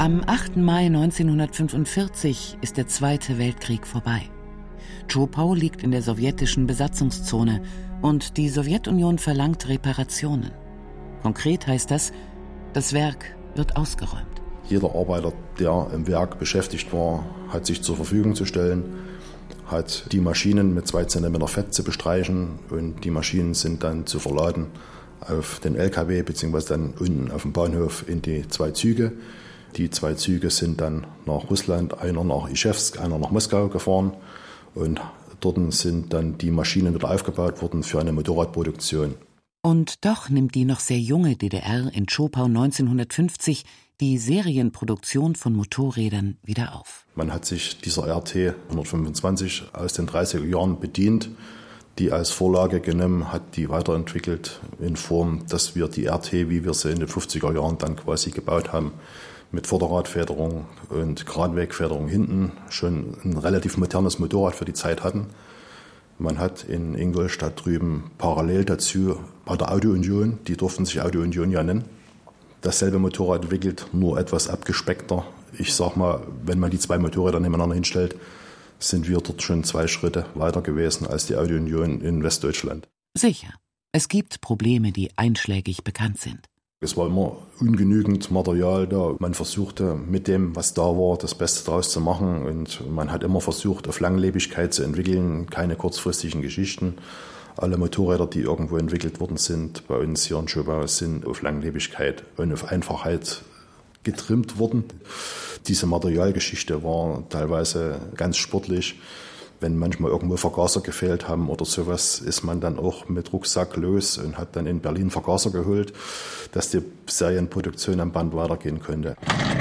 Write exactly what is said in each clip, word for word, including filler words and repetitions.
Am achten Mai neunzehnhundertfünfundvierzig ist der Zweite Weltkrieg vorbei. Zschopau liegt in der sowjetischen Besatzungszone und die Sowjetunion verlangt Reparationen. Konkret heißt das, das Werk wird ausgeräumt. Jeder Arbeiter, der im Werk beschäftigt war, hat sich zur Verfügung zu stellen, hat die Maschinen mit zwei Zentimeter Fett zu bestreichen und die Maschinen sind dann zu verladen auf den L K W bzw. dann unten auf dem Bahnhof in die zwei Züge. Die zwei Züge sind dann nach Russland, einer nach Ischewsk, einer nach Moskau gefahren und dort sind dann die Maschinen wieder aufgebaut worden für eine Motorradproduktion. Und doch nimmt die noch sehr junge D D R in Zschopau neunzehnhundertfünfzig die Serienproduktion von Motorrädern wieder auf. Man hat sich dieser R T hundertfünfundzwanzig aus den dreißiger Jahren bedient, die als Vorlage genommen, hat die weiterentwickelt in Form, dass wir die R T, wie wir sie in den fünfziger Jahren dann quasi gebaut haben, mit Vorderradfederung und Geradwegfederung hinten schon ein relativ modernes Motorrad für die Zeit hatten. Man hat in Ingolstadt drüben parallel dazu bei der Auto-Union, die durften sich Auto-Union ja nennen, dasselbe Motorrad entwickelt, nur etwas abgespeckter. Ich sag mal, wenn man die zwei Motorräder nebeneinander hinstellt, sind wir dort schon zwei Schritte weiter gewesen als die Auto-Union in Westdeutschland. Sicher, es gibt Probleme, die einschlägig bekannt sind. Es war immer ungenügend Material da. Man versuchte mit dem, was da war, das Beste daraus zu machen. Und man hat immer versucht, auf Langlebigkeit zu entwickeln, keine kurzfristigen Geschichten. Alle Motorräder, die irgendwo entwickelt worden sind, bei uns hier in Zschopau, sind auf Langlebigkeit und auf Einfachheit getrimmt worden. Diese Materialgeschichte war teilweise ganz sportlich. Wenn manchmal irgendwo Vergaser gefehlt haben oder sowas, ist man dann auch mit Rucksack los und hat dann in Berlin Vergaser geholt, dass die Serienproduktion am Band weitergehen konnte.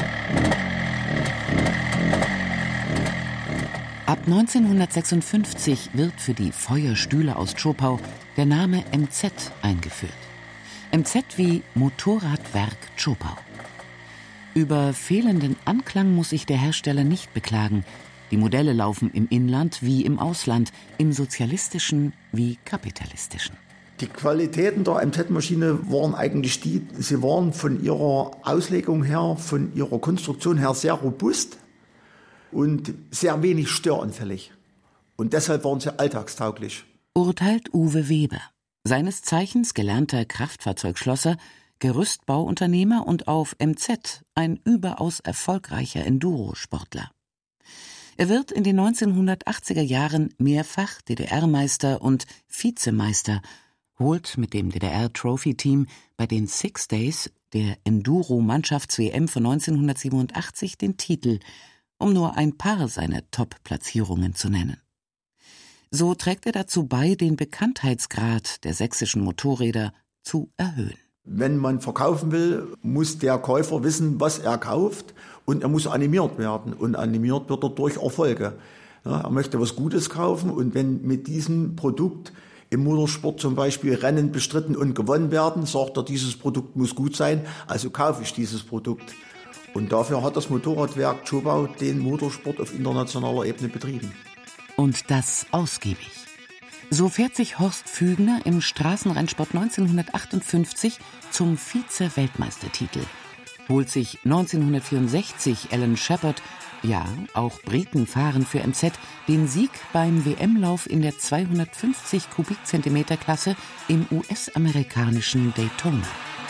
Ab neunzehnhundertsechsundfünfzig wird für die Feuerstühle aus Zschopau der Name M Z eingeführt. M Z wie Motorradwerk Zschopau. Über fehlenden Anklang muss sich der Hersteller nicht beklagen. Die Modelle laufen im Inland wie im Ausland, im sozialistischen wie kapitalistischen. Die Qualitäten der M Z-Maschine waren eigentlich die, sie waren von ihrer Auslegung her, von ihrer Konstruktion her sehr robust und sehr wenig störanfällig. Und deshalb waren sie alltagstauglich. Urteilt Uwe Weber, seines Zeichens gelernter Kraftfahrzeugschlosser, Gerüstbauunternehmer und auf M Z ein überaus erfolgreicher Enduro-Sportler. Er wird in den neunzehnhundertachtziger Jahren mehrfach D D R-Meister und Vizemeister, holt mit dem D D R-Trophy-Team bei den Six Days der Enduro-Mannschafts-W M von neunzehnhundertsiebenundachtzig den Titel, um nur ein paar seiner Top-Platzierungen zu nennen. So trägt er dazu bei, den Bekanntheitsgrad der sächsischen Motorräder zu erhöhen. Wenn man verkaufen will, muss der Käufer wissen, was er kauft und er muss animiert werden. Und animiert wird er durch Erfolge. Ja, er möchte was Gutes kaufen und wenn mit diesem Produkt im Motorsport zum Beispiel Rennen bestritten und gewonnen werden, sagt er, dieses Produkt muss gut sein, also kaufe ich dieses Produkt. Und dafür hat das Motorradwerk Zschopau den Motorsport auf internationaler Ebene betrieben. Und das ausgiebig. So fährt sich Horst Fügner im Straßenrennsport neunzehnhundertachtundfünfzig zum Vize-Weltmeistertitel, holt sich neunzehnhundertvierundsechzig Alan Shepard, ja, auch Briten fahren für M Z, den Sieg beim W M-Lauf in der zweihundertfünfzig Kubikzentimeter Klasse im U S-amerikanischen Daytona.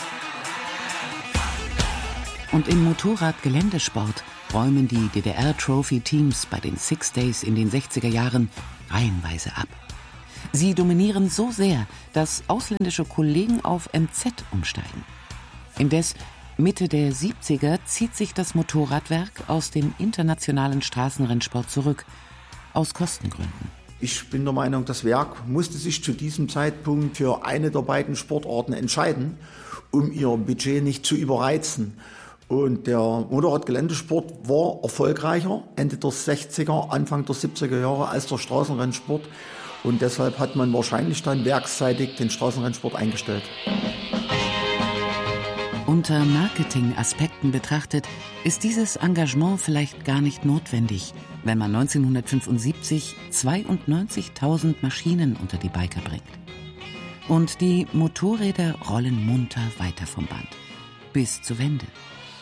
Und im Motorradgeländesport räumen die D D R-Trophy-Teams bei den Six Days in den sechziger Jahren reihenweise ab. Sie dominieren so sehr, dass ausländische Kollegen auf M Z umsteigen. Indes, Mitte der siebziger zieht sich das Motorradwerk aus dem internationalen Straßenrennsport zurück, aus Kostengründen. Ich bin der Meinung, das Werk musste sich zu diesem Zeitpunkt für eine der beiden Sportarten entscheiden, um ihr Budget nicht zu überreizen. Und der Motorradgeländesport war erfolgreicher Ende der sechziger, Anfang der siebziger Jahre als der Straßenrennsport. Und deshalb hat man wahrscheinlich dann werksseitig den Straßenrennsport eingestellt. Unter Marketingaspekten betrachtet ist dieses Engagement vielleicht gar nicht notwendig, wenn man neunzehnhundertfünfundsiebzig zweiundneunzigtausend Maschinen unter die Biker bringt. Und die Motorräder rollen munter weiter vom Band, bis zur Wende.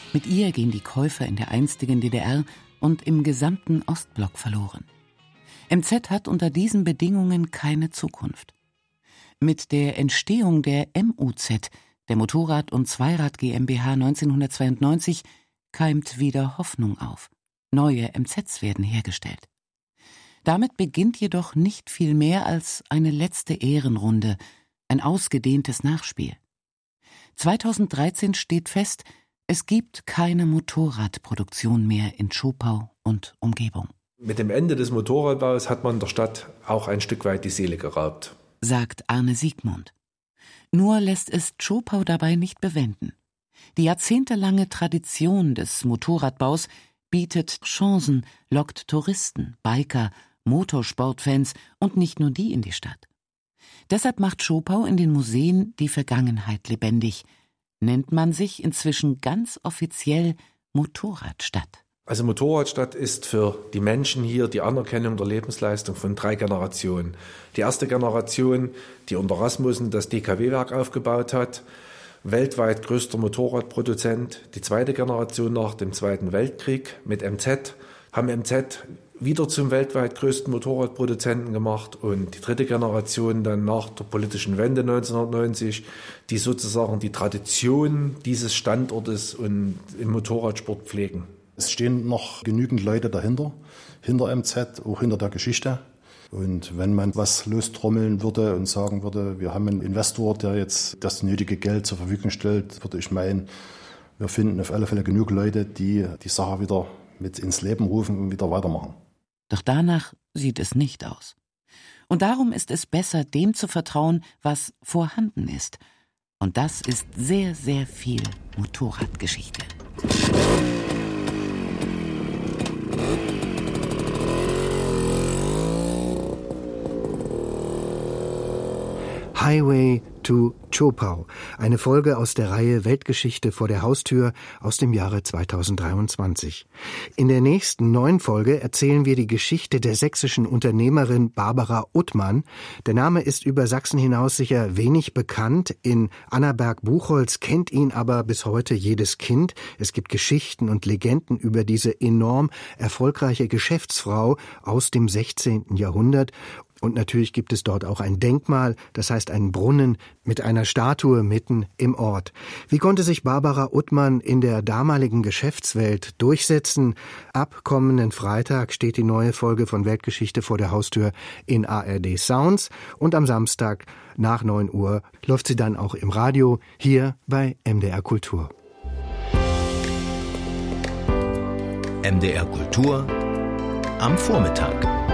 Mit ihr gehen die Käufer in der einstigen D D R und im gesamten Ostblock verloren. M Z hat unter diesen Bedingungen keine Zukunft. Mit der Entstehung der M U Z, der Motorrad- und Zweirad GmbH neunzehnhundertzweiundneunzig, keimt wieder Hoffnung auf. Neue M Zs werden hergestellt. Damit beginnt jedoch nicht viel mehr als eine letzte Ehrenrunde, ein ausgedehntes Nachspiel. zweitausenddreizehn steht fest, es gibt keine Motorradproduktion mehr in Zschopau und Umgebung. Mit dem Ende des Motorradbaus hat man der Stadt auch ein Stück weit die Seele geraubt, sagt Arne Siegmund. Nur lässt es Zschopau dabei nicht bewenden. Die jahrzehntelange Tradition des Motorradbaus bietet Chancen, lockt Touristen, Biker, Motorsportfans und nicht nur die in die Stadt. Deshalb macht Zschopau in den Museen die Vergangenheit lebendig, nennt man sich inzwischen ganz offiziell Motorradstadt. Also Motorradstadt ist für die Menschen hier die Anerkennung der Lebensleistung von drei Generationen. Die erste Generation, die unter Rasmussen das D K W-Werk aufgebaut hat, weltweit größter Motorradproduzent. Die zweite Generation nach dem Zweiten Weltkrieg mit M Z, haben M Z wieder zum weltweit größten Motorradproduzenten gemacht, und die dritte Generation dann nach der politischen Wende neunzehnhundertneunzig, die sozusagen die Tradition dieses Standortes und im Motorradsport pflegen. Es stehen noch genügend Leute dahinter, hinter M Z, auch hinter der Geschichte. Und wenn man was lostrommeln würde und sagen würde, wir haben einen Investor, der jetzt das nötige Geld zur Verfügung stellt, würde ich meinen, wir finden auf alle Fälle genug Leute, die die Sache wieder mit ins Leben rufen und wieder weitermachen. Doch danach sieht es nicht aus. Und darum ist es besser, dem zu vertrauen, was vorhanden ist. Und das ist sehr, sehr viel Motorradgeschichte. Highway to Zschopau, eine Folge aus der Reihe Weltgeschichte vor der Haustür aus dem Jahre zweitausenddreiundzwanzig. In der nächsten neuen Folge erzählen wir die Geschichte der sächsischen Unternehmerin Barbara Uttmann. Der Name ist über Sachsen hinaus sicher wenig bekannt. In Annaberg-Buchholz kennt ihn aber bis heute jedes Kind. Es gibt Geschichten und Legenden über diese enorm erfolgreiche Geschäftsfrau aus dem sechzehnten Jahrhundert. Und natürlich gibt es dort auch ein Denkmal, das heißt einen Brunnen mit einer Statue mitten im Ort. Wie konnte sich Barbara Uttmann in der damaligen Geschäftswelt durchsetzen? Ab kommenden Freitag steht die neue Folge von Weltgeschichte vor der Haustür in A R D Sounds. Und am Samstag nach neun Uhr läuft sie dann auch im Radio hier bei M D R Kultur. M D R Kultur am Vormittag.